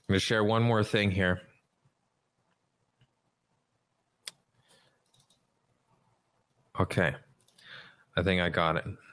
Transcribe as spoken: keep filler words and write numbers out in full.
going to share one more thing here. Okay. I think I got it.